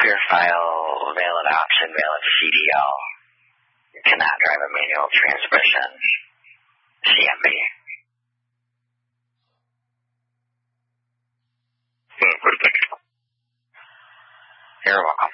your file, valid option, valid CDL. You cannot drive a manual transmission CMB. Thank you. You're welcome.